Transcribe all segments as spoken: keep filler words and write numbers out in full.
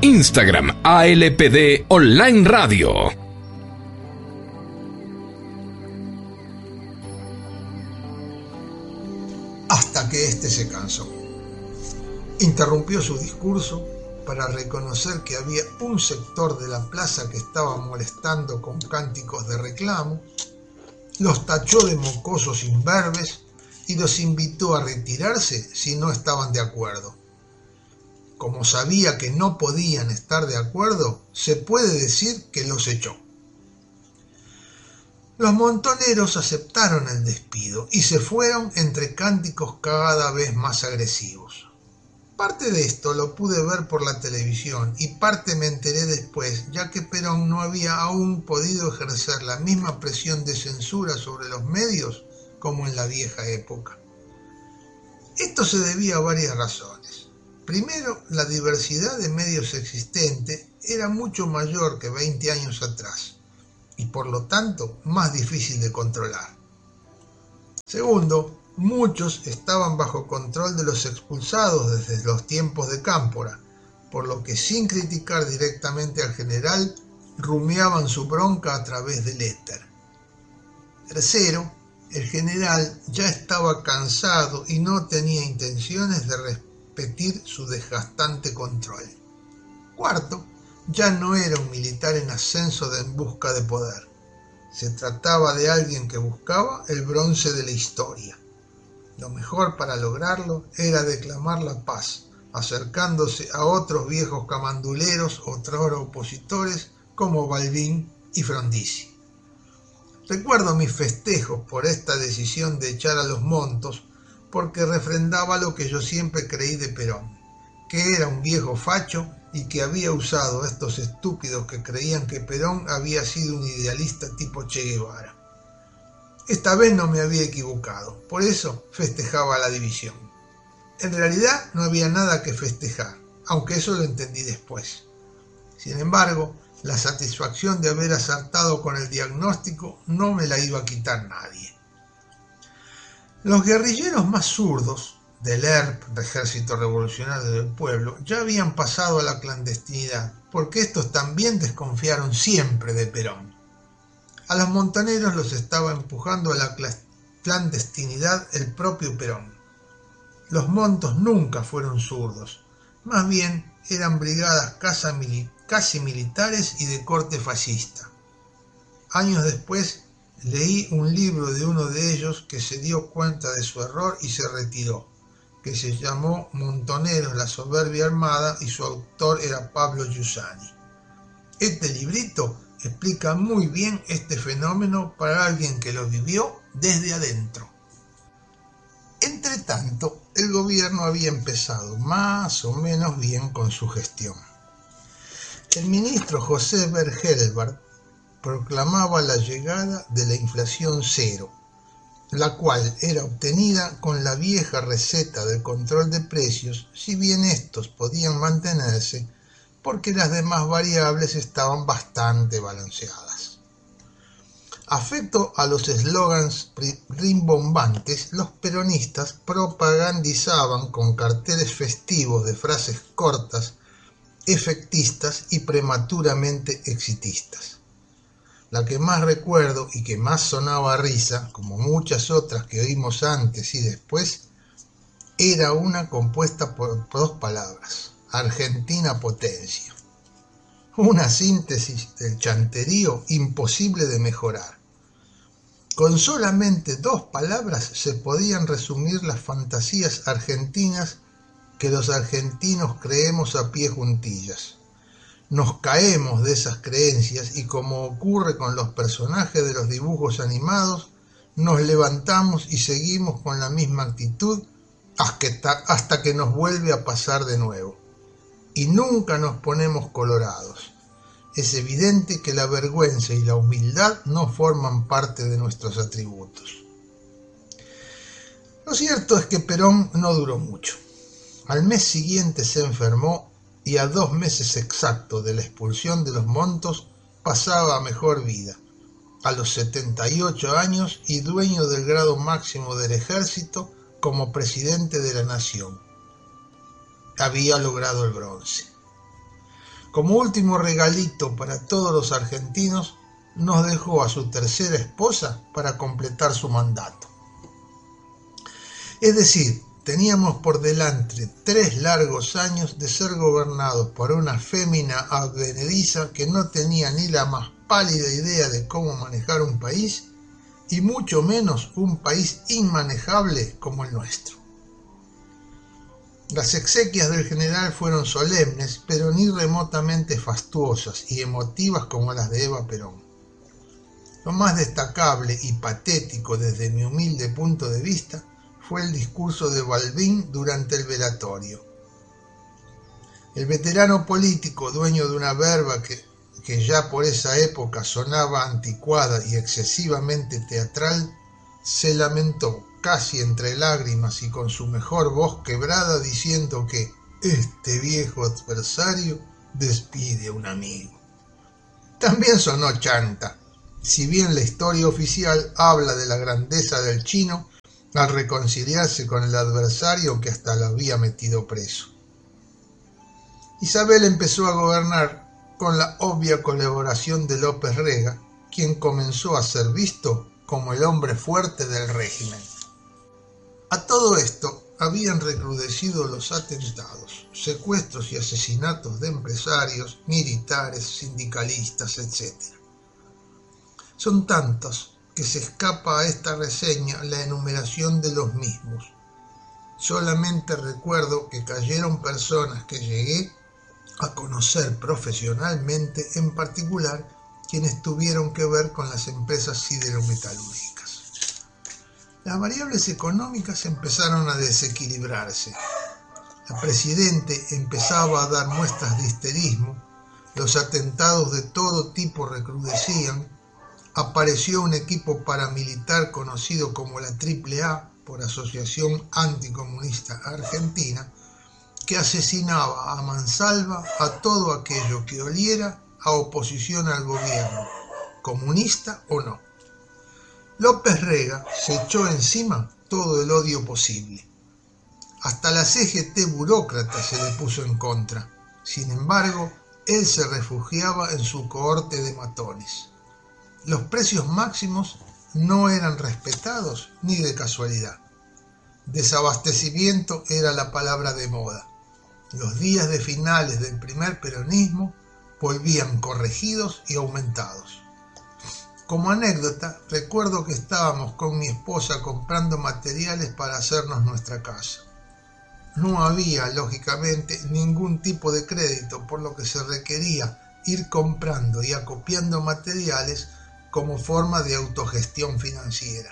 Instagram A L P D Online Radio. Hasta que éste se cansó. Interrumpió su discurso para reconocer que había un sector de la plaza que estaba molestando con cánticos de reclamo, los tachó de mocosos imberbes y los invitó a retirarse si no estaban de acuerdo. Como sabía que no podían estar de acuerdo, se puede decir que los echó. Los montoneros aceptaron el despido y se fueron entre cánticos cada vez más agresivos. Parte de esto lo pude ver por la televisión y parte me enteré después, ya que Perón no había aún podido ejercer la misma presión de censura sobre los medios como en la vieja época. Esto se debía a varias razones. Primero, la diversidad de medios existente era mucho mayor que veinte años atrás y por lo tanto más difícil de controlar. Segundo, muchos estaban bajo control de los expulsados desde los tiempos de Cámpora, por lo que sin criticar directamente al general, rumiaban su bronca a través del éter. Tercero, el general ya estaba cansado y no tenía intenciones de repetir su desgastante control. Cuarto, ya no era un militar en ascenso de en busca de poder. Se trataba de alguien que buscaba el bronce de la historia. Lo mejor para lograrlo era declamar la paz, acercándose a otros viejos camanduleros, otrora opositores, como Balbín y Frondizi. Recuerdo mis festejos por esta decisión de echar a los Montos, porque refrendaba lo que yo siempre creí de Perón, que era un viejo facho y que había usado a estos estúpidos que creían que Perón había sido un idealista tipo Che Guevara. Esta vez no me había equivocado, por eso festejaba la división. En realidad no había nada que festejar, aunque eso lo entendí después. Sin embargo, la satisfacción de haber acertado con el diagnóstico no me la iba a quitar nadie. Los guerrilleros más zurdos del E R P, Ejército Revolucionario del Pueblo, ya habían pasado a la clandestinidad, porque estos también desconfiaron siempre de Perón. A los montoneros los estaba empujando a la clandestinidad el propio Perón. Los montos nunca fueron zurdos, más bien eran brigadas casi militares y de corte fascista. Años después leí un libro de uno de ellos que se dio cuenta de su error y se retiró, que se llamó Montoneros, la soberbia armada, y su autor era Pablo Giussani. Este librito explica muy bien este fenómeno para alguien que lo vivió desde adentro. Entretanto, el gobierno había empezado más o menos bien con su gestión. El ministro José Bergelbart proclamaba la llegada de la inflación cero, la cual era obtenida con la vieja receta del control de precios, si bien estos podían mantenerse porque las demás variables estaban bastante balanceadas. Afecto a los eslogans rimbombantes, los peronistas propagandizaban con carteles festivos de frases cortas, efectistas y prematuramente exitistas. La que más recuerdo y que más sonaba a risa, como muchas otras que oímos antes y después, era una compuesta por dos palabras: Argentina potencia. Una síntesis del chanterío imposible de mejorar. Con solamente dos palabras se podían resumir las fantasías argentinas que los argentinos creemos a pie juntillas. Nos caemos de esas creencias y, como ocurre con los personajes de los dibujos animados, nos levantamos y seguimos con la misma actitud hasta que nos vuelve a pasar de nuevo. Y nunca nos ponemos colorados. Es evidente que la vergüenza y la humildad no forman parte de nuestros atributos. Lo cierto es que Perón no duró mucho. Al mes siguiente se enfermó y a dos meses exactos de la expulsión de los Montos pasaba a mejor vida, a los setenta y ocho años y dueño del grado máximo del ejército como presidente de la nación. Había logrado el bronce. Como último regalito para todos los argentinos, nos dejó a su tercera esposa para completar su mandato. Es decir, teníamos por delante tres largos años de ser gobernados por una fémina advenediza que no tenía ni la más pálida idea de cómo manejar un país, y mucho menos un país inmanejable como el nuestro. Las exequias del general fueron solemnes, pero ni remotamente fastuosas y emotivas como las de Eva Perón. Lo más destacable y patético desde mi humilde punto de vista fue el discurso de Balbín durante el velatorio. El veterano político, dueño de una verba que, que ya por esa época sonaba anticuada y excesivamente teatral, se lamentó casi entre lágrimas y con su mejor voz quebrada, diciendo que este viejo adversario despide a un amigo. También sonó chanta, si bien la historia oficial habla de la grandeza del chino al reconciliarse con el adversario que hasta lo había metido preso. Isabel empezó a gobernar con la obvia colaboración de López Rega, quien comenzó a ser visto como el hombre fuerte del régimen. A todo esto habían recrudecido los atentados, secuestros y asesinatos de empresarios, militares, sindicalistas, etcétera. Son tantos que se escapa a esta reseña la enumeración de los mismos. Solamente recuerdo que cayeron personas que llegué a conocer profesionalmente, en particular quienes tuvieron que ver con las empresas siderometalúrgicas. Las variables económicas empezaron a desequilibrarse. El presidente empezaba a dar muestras de histerismo, los atentados de todo tipo recrudecían, apareció un equipo paramilitar conocido como la Triple A, por Asociación Anticomunista Argentina, que asesinaba a mansalva a todo aquello que oliera a oposición al gobierno, comunista o no. López Rega se echó encima todo el odio posible. Hasta la C G T burócrata se le puso en contra. Sin embargo, él se refugiaba en su cohorte de matones. Los precios máximos no eran respetados ni de casualidad. Desabastecimiento era la palabra de moda. Los días de finales del primer peronismo volvían corregidos y aumentados. Como anécdota, recuerdo que estábamos con mi esposa comprando materiales para hacernos nuestra casa. No había, lógicamente, ningún tipo de crédito, por lo que se requería ir comprando y acopiando materiales como forma de autogestión financiera.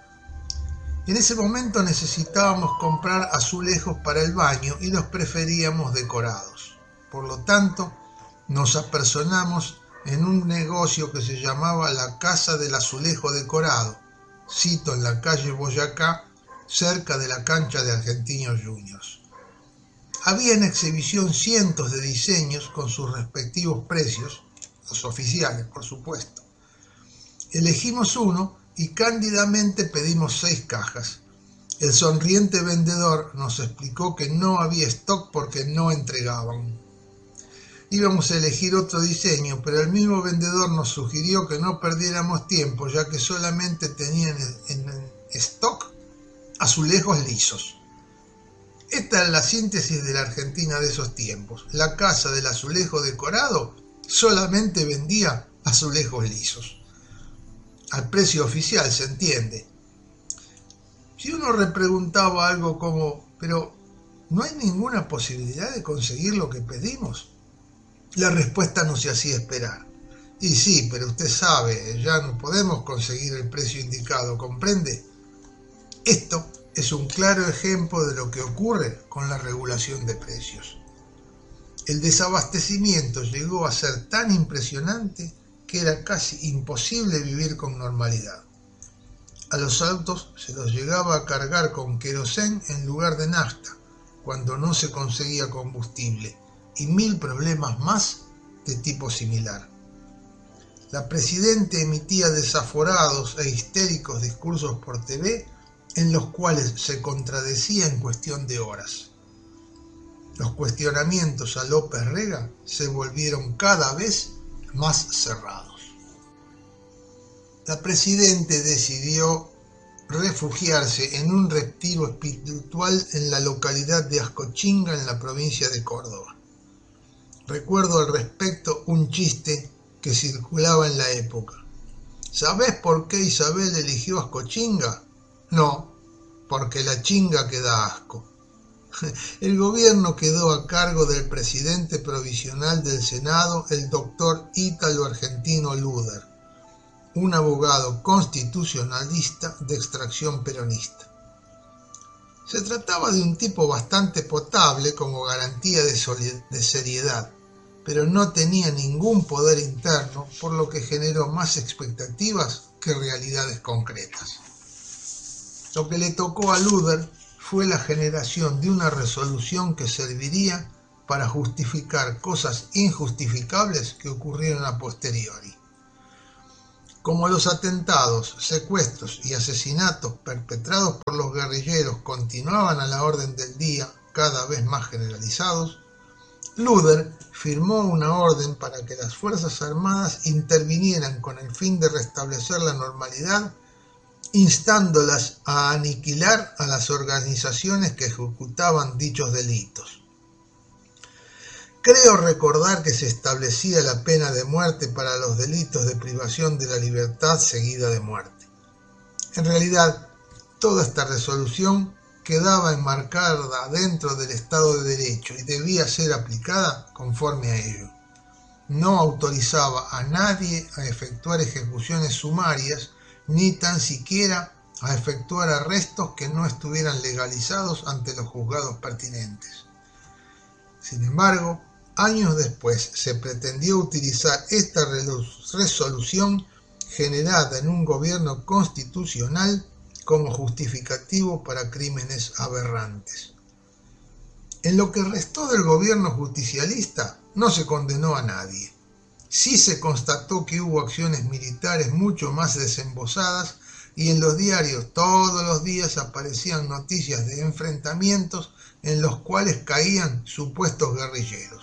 En ese momento necesitábamos comprar azulejos para el baño y los preferíamos decorados. Por lo tanto, nos apersonamos en un negocio que se llamaba la Casa del Azulejo Decorado, sito en la calle Boyacá, cerca de la cancha de Argentinos Juniors. Había en exhibición cientos de diseños con sus respectivos precios, los oficiales, por supuesto. Elegimos uno y cándidamente pedimos seis cajas. El sonriente vendedor nos explicó que no había stock porque no entregaban. Íbamos a elegir otro diseño, pero el mismo vendedor nos sugirió que no perdiéramos tiempo, ya que solamente tenían en stock azulejos lisos. Esta es la síntesis de la Argentina de esos tiempos. La Casa del Azulejo Decorado solamente vendía azulejos lisos. Al precio oficial, se entiende. Si uno repreguntaba algo como, pero ¿no hay ninguna posibilidad de conseguir lo que pedimos? La respuesta no se hacía esperar. Y sí, pero usted sabe, ya no podemos conseguir el precio indicado, ¿comprende? Esto es un claro ejemplo de lo que ocurre con la regulación de precios. El desabastecimiento llegó a ser tan impresionante que era casi imposible vivir con normalidad. A los autos se los llegaba a cargar con querosén en lugar de nafta, cuando no se conseguía combustible, y mil problemas más de tipo similar. La presidenta emitía desaforados e histéricos discursos por T V en los cuales se contradecía en cuestión de horas. los cuestionamientos a López Rega se volvieron cada vez más cerrados. La presidente decidió refugiarse en un retiro espiritual en la localidad de Ascochinga, en la provincia de Córdoba. Recuerdo al respecto un chiste que circulaba en la época. ¿Sabés por qué Isabel eligió Ascochinga? No, porque la chinga que da asco. El gobierno quedó a cargo del presidente provisional del Senado, el doctor Ítalo Argentino Luder, un abogado constitucionalista de extracción peronista. Se trataba de un tipo bastante potable como garantía de, de seriedad, pero no tenía ningún poder interno, por lo que generó más expectativas que realidades concretas. Lo que le tocó a Luder fue la generación de una resolución que serviría para justificar cosas injustificables que ocurrieron a posteriori. Como los atentados, secuestros y asesinatos perpetrados por los guerrilleros continuaban a la orden del día, cada vez más generalizados, Luder firmó una orden para que las Fuerzas Armadas intervinieran con el fin de restablecer la normalidad, instándolas a aniquilar a las organizaciones que ejecutaban dichos delitos. Creo recordar que se establecía la pena de muerte para los delitos de privación de la libertad seguida de muerte. En realidad, toda esta resolución quedaba enmarcada dentro del Estado de Derecho y debía ser aplicada conforme a ello. No autorizaba a nadie a efectuar ejecuciones sumarias, ni tan siquiera a efectuar arrestos que no estuvieran legalizados ante los juzgados pertinentes. Sin embargo, años después se pretendió utilizar esta resolución generada en un gobierno constitucional como justificativo para crímenes aberrantes. En lo que restó del gobierno justicialista no se condenó a nadie. Sí se constató que hubo acciones militares mucho más desembosadas y en los diarios todos los días aparecían noticias de enfrentamientos en los cuales caían supuestos guerrilleros.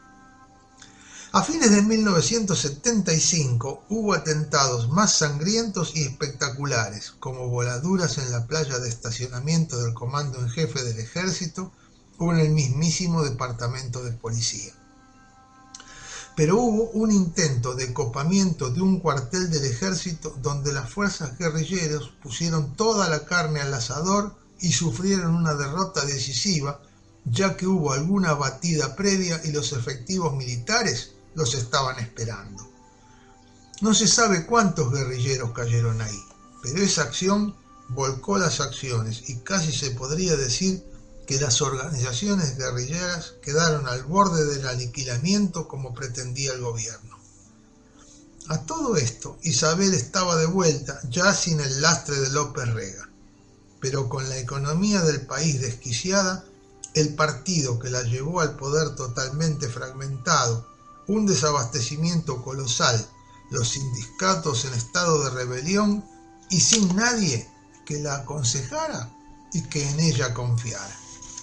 A fines de mil novecientos setenta y cinco hubo atentados más sangrientos y espectaculares, como voladuras en la playa de estacionamiento del Comando en Jefe del Ejército o en el mismísimo Departamento de Policía. Pero hubo un intento de copamiento de un cuartel del Ejército donde las fuerzas guerrilleras pusieron toda la carne al asador y sufrieron una derrota decisiva, ya que hubo alguna batida previa y los efectivos militares los estaban esperando. No se sabe cuántos guerrilleros cayeron ahí, pero esa acción volcó las acciones y casi se podría decir que las organizaciones guerrilleras quedaron al borde del aniquilamiento como pretendía el gobierno. A todo esto, Isabel estaba de vuelta ya sin el lastre de López Rega, pero con la economía del país desquiciada, el partido que la llevó al poder totalmente fragmentado, un desabastecimiento colosal, los sindicatos en estado de rebelión y sin nadie que la aconsejara y que en ella confiara.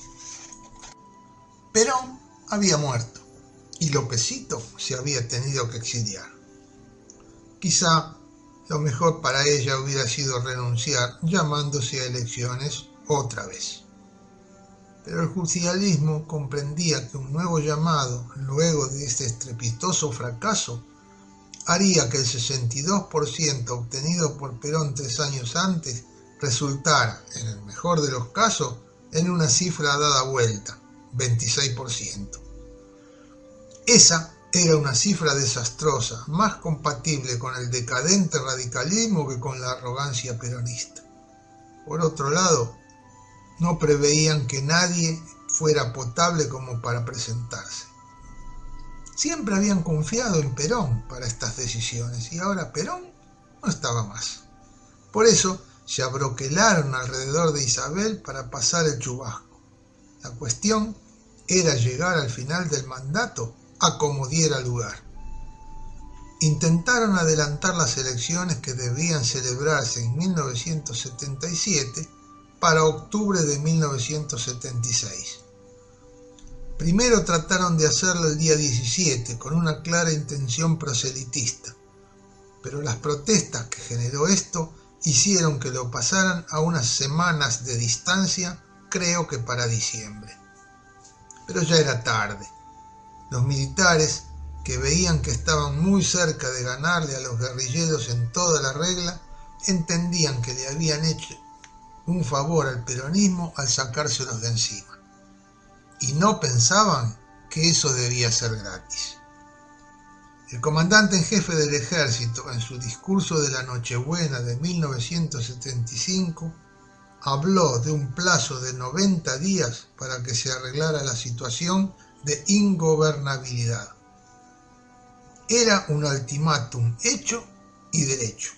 Perón había muerto y Lópezito se había tenido que exiliar. Quizá lo mejor para ella hubiera sido renunciar llamándose a elecciones otra vez. Pero el justicialismo comprendía que un nuevo llamado, luego de este estrepitoso fracaso, haría que el sesenta y dos por ciento obtenido por Perón tres años antes resultara, en el mejor de los casos, en una cifra dada vuelta, veintiséis por ciento. Esa era una cifra desastrosa, más compatible con el decadente radicalismo que con la arrogancia peronista. Por otro lado, no preveían que nadie fuera potable como para presentarse. Siempre habían confiado en Perón para estas decisiones y ahora Perón no estaba más. Por eso se abroquelaron alrededor de Isabel para pasar el chubasco. La cuestión era llegar al final del mandato a como diera lugar. Intentaron adelantar las elecciones que debían celebrarse en mil novecientos setenta y siete para octubre de mil novecientos setenta y seis. Primero trataron de hacerlo el día diecisiete con una clara intención proselitista, pero las protestas que generó esto hicieron que lo pasaran a unas semanas de distancia, creo que para diciembre. Pero ya era tarde. Los militares, que veían que estaban muy cerca de ganarle a los guerrilleros en toda la regla, entendían que le habían hecho un favor al peronismo al sacárselos de encima. Y no pensaban que eso debía ser gratis. El comandante en jefe del ejército, en su discurso de la Nochebuena de mil novecientos setenta y cinco, habló de un plazo de noventa días para que se arreglara la situación de ingobernabilidad. Era un ultimátum hecho y derecho.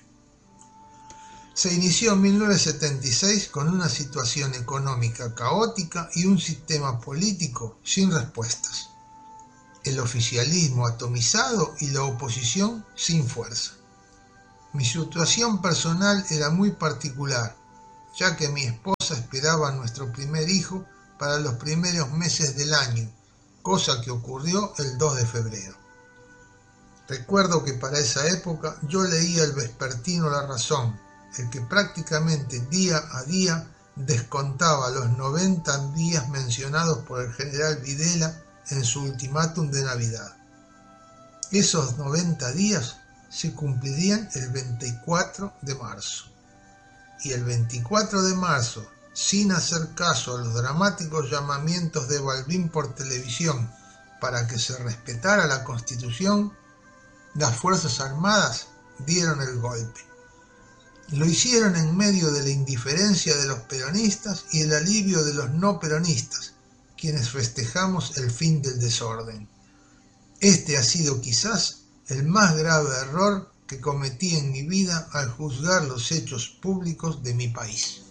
Se inició en mil novecientos setenta y seis con una situación económica caótica y un sistema político sin respuestas. El oficialismo atomizado y la oposición sin fuerza. Mi situación personal era muy particular, ya que mi esposa esperaba a nuestro primer hijo para los primeros meses del año, cosa que ocurrió el dos de febrero. Recuerdo que para esa época yo leía el vespertino La Razón, el que prácticamente día a día descontaba los noventa días mencionados por el general Videla en su ultimátum de Navidad. Esos noventa días se cumplirían el veinticuatro de marzo. Y el veinticuatro de marzo, sin hacer caso a los dramáticos llamamientos de Balbín por televisión para que se respetara la Constitución, las Fuerzas Armadas dieron el golpe. Lo hicieron en medio de la indiferencia de los peronistas y el alivio de los no peronistas, quienes festejamos el fin del desorden. Este ha sido quizás el más grave error que cometí en mi vida al juzgar los hechos públicos de mi país.